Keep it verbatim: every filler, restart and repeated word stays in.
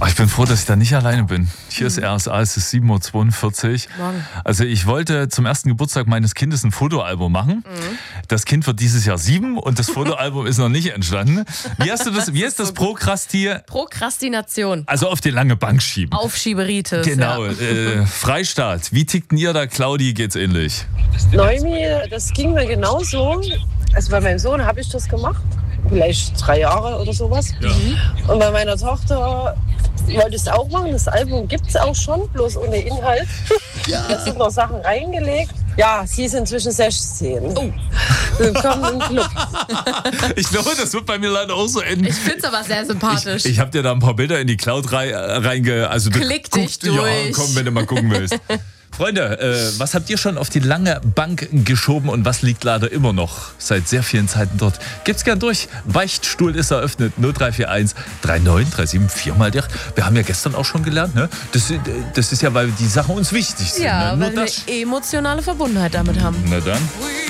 Ich bin froh, dass ich da nicht alleine bin. Hier ist R S A, es ist sieben Uhr zweiundvierzig. Morgen. Also ich wollte zum ersten Geburtstag meines Kindes ein Fotoalbum machen. Das Kind wird dieses Jahr sieben und das Fotoalbum ist noch nicht entstanden. Wie hast du das, wie ist das Prokrastier? Prokrastination. Also auf die lange Bank schieben. Aufschieberitis. Genau, Ja. äh, Freistaat. Wie tickt denn ihr da, Claudi? Geht's ähnlich? Neumi, das ging mir genauso. Also bei meinem Sohn habe ich das gemacht. Vielleicht drei Jahre oder sowas. Ja. Und bei meiner Tochter wollte ich es auch machen. Das Album gibt es auch schon, bloß ohne Inhalt. Ja. Da sind noch Sachen reingelegt. Ja, sie ist inzwischen sechzehn. Oh. Willkommen im Club. Ich glaube, das wird bei mir leider auch so enden. Ich finde es aber sehr sympathisch. Ich, ich habe dir da ein paar Bilder in die Cloud rein, reinge... Also du Klick dich guckst- Ja, durch. komm, wenn du mal gucken willst. Freunde, äh, was habt ihr schon auf die lange Bank geschoben und was liegt leider immer noch seit sehr vielen Zeiten dort? Gebt's gern durch. Beichtstuhl ist eröffnet. null drei vier eins drei neun drei sieben vier mal der. Wir haben ja gestern auch schon gelernt, ne? Das, das ist ja, weil die Sachen uns wichtig sind. Ja, ne? Nur weil wir das. emotionale Verbundenheit damit haben. Na dann.